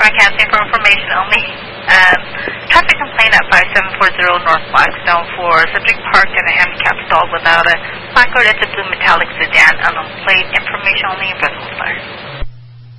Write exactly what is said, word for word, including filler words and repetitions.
broadcasting for information only. Um, traffic complaint at five seven four zero North Blackstone for subject parked in a handicap stall without a placard. It's a blue metallic sedan, unknown plate, information only, Brussels fire.